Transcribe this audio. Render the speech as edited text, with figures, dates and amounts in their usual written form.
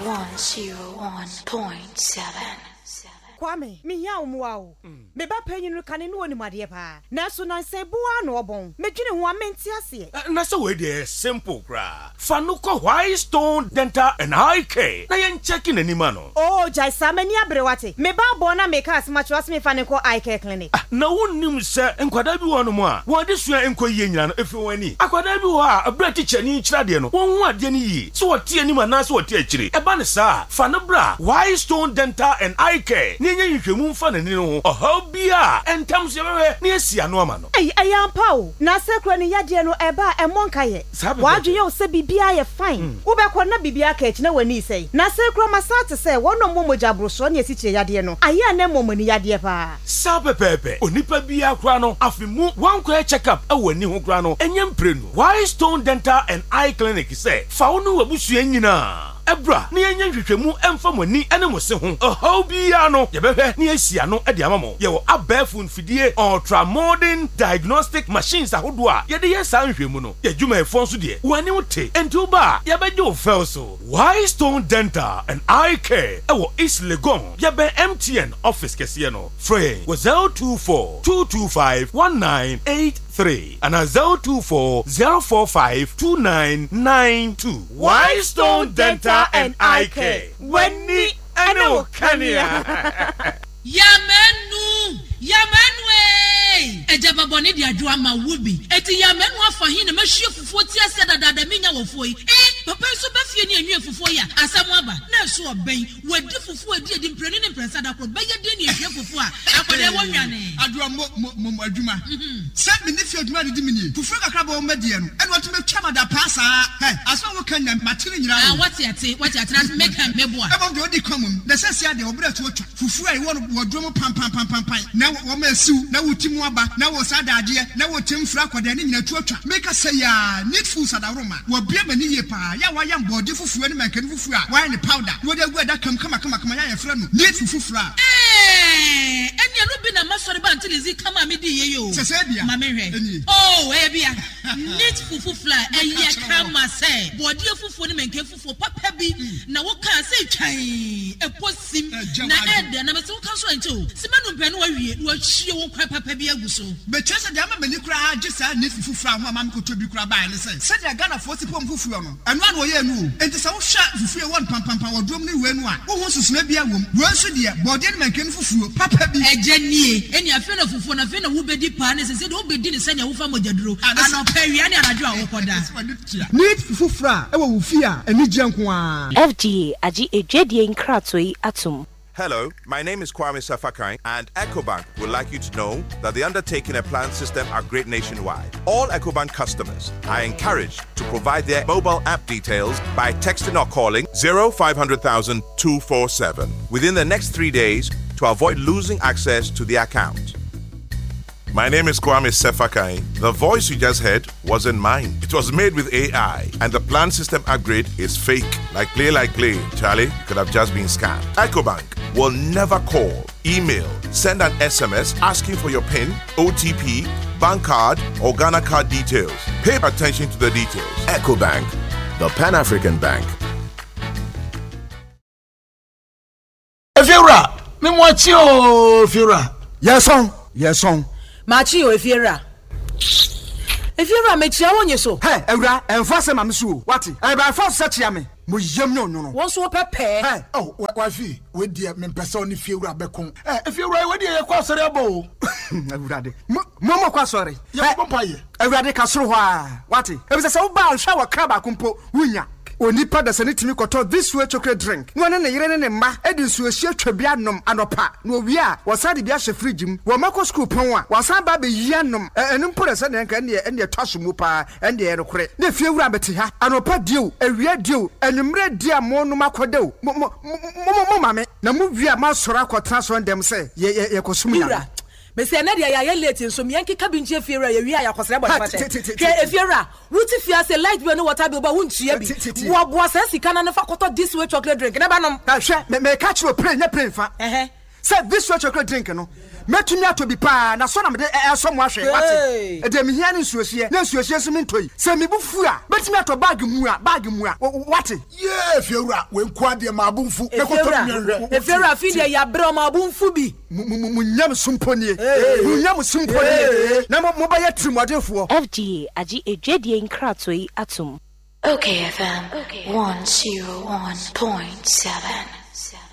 101.7. Kwame, me ya umwao. Me ba penyi no kane no oni made pa. Na so na se boa no obon. Me dwene ho amenti ase. Na so we dey simple kra. Fa no ko White Stone Dental and Eye Care. Na yen check in anima no. Oh, jai samani abrewate. Me ba bo na me ka asma chwas me fa ne ko Eye Care clinic. Na wonnim se enkwada bi wo no mo a. Wo de sua enko yie nyina no efi wani. Akwada bi wo a abra teacher ni kira de no. Won hu ade ni yi. So wo tie anima na so wo tie akire. E ba ne sa. Fa no bra White Stone Dental and Eye Care. Nye nhwehwemu mfa na ni no. Oha bia entam se bewe na esia no ama no. Ayampa o. Na sekro ni yade no eba emonka ye. Wadwe o se bibia ye fine. Wo be ko na bibia ka echi na wani sei. Na sekro masate se wono momoja broso na esi yade no. Aya na momoni yade pa. Sapepepe. Onipa bia kra no afimu wankwa check up awani ho kra no. Enye mprenu. White Stone Dental and Eye Clinic say fa wo no wabusu anyina. Ebra ni enye hwehwemu emfa mani ene mo se ho ohaw bia no ye behwe ni asia no e de amamo ye wo abafu mfidie ultra modern diagnostic machines ahodo a ye de ye san hwehwemu no ye dwuma efo nso de wani wote enti ba ye beje o fel so White Stone Dental and Eye Care e wo East Legon ye be MTN office kese no free wo 024 225 1983 and 024 045 2992 White Stone Dental and Eye Care. Wenni eno kania. Yamenu ejaba boni di adwa ma wubi. Eti yamenu afa hin na mahwie fufuo ti ase dada menya wofo yi. Papa so ba fie ni anwie fufuo ya asamu aba. Na so oben wadi fufuo adi mprenu ne mpresa da kro beye de ni ahwie fufuo a akwade wonwane. Adwa mo adwuma. Se me ne fie adwuma de mini. Fufuo kakra ba o medie no. Eno to metwa mada pasa. Aso wo kan na matire nyira. Wati ate na make am meboa. Ebo de odi komum. Na sese ade obra to otwa. Fufuo ai wo wodwo pam. Na wo ma siu na wo timu aba na wo sadade na wo temfra kwada ne nyina tuatwa make say ya need food sadaroma wo bia mani ye pa ya wa ya mbode fufuo ne mankani fufuo a wa ne powder wo de gu ada kam kama ya fra no need fufuo a enya no bi na masori ba ntilizi kama me di ye yo sese bia ma me hwe oh bia need fufuo eye kama say bode fufuo ne mankani fufuo papa bi na wo ka say twan eposim na ede na me so ka so ancho simanu pe no wa wie wo hie wo kwa papa bi aguso be chese de ama mani kura agisa need fufuo a ho ama me ko to bi kura ba ne say se de Ghana for sipom fufuo no eno an wo ye nu enti se wo hwa fufuo won pam wo dom ne we nu a wo ho susuna bi awom wo nso de bode ne mankani fufuo papa bi ejanie eni afi na fufuo na afi na wo bedi pa ne se de wo bedi ne sanya wo fa mojaduro ana pawia ne anadwo a wo koda need fufuo a e wo wo fi a eni gyenko a FDA agi ejwedie nkratoi atum. Hello, my name is Kwame Safakai, and EcoBank would like you to know that the undertaking and plan system are great nationwide. All EcoBank customers are encouraged to provide their mobile app details by texting or calling 0500,000 247 within the next 3 days to avoid losing access to the account. My name is Kwame Sefakai. The voice you just heard wasn't mine. It was made with AI, and the plan system upgrade is fake. Like play, Charlie, could have just been scammed. EcoBank will never call, email, send an SMS asking for your PIN, OTP, bank card, or Ghana card details. Pay attention to the details. EcoBank, the Pan-African Bank. Efiura, me mwachi o Efiura. Yes song. Machi o Efiura mechia wonye so. Hey, Ewura, enfase ma mesu. Wati? E ba fa se chia me. Mo yem no. Won so pepe. Hey, oh, wafi, we die me pese oni Efiura bekon. Efiura we die ye kwa sori abo. Ewura de. Mo kwa sori. Ye ko paye. Ewura de ka soro ho a. Wati? E be se wo ba hwa wa kraba kumpo wunya. Onipa da sane timi koto this way chocolate drink. No ne yire ne ma edi nsuo hie twabia nom anopa. No wi a wasade bia hye fridge mu. Wo mako school pon a wasan ba be yia nom. Enu mpore se ne nka ne twahye mu pa ende ye rekore. Ne fie wura beti ha. Anopa dio, ewia dio, enumre dia mo no makodew. Mo mame. Na mu wi a ma sora kotra so ndem se ye kosum ya. Mesi na dia ya late nso miyanki kabinje Efiura ye wi a yakosere bɔde ke Efiura wuti fia se light bill no water bill ba wuntua bi wo boa se sika na fa koto this way chocolate drink na ba nom hwe me catch no play nya play fa say this way chocolate drink no metumi ato bi pa na so na me de so mo ahwe wate e de me hia ne nsuosie na nsuosie so me ntoi se me bu fu a betumi ato bag mu a wate ye fiewura we nko ade ma abumfu me ko to nwenhwe fiewura fi de ya bre ma abumfu bi munyam sumponie munyam sumponie na mo ba ye trimodefo FDA agi edwedie nkratoi atum. Okay FM 101.7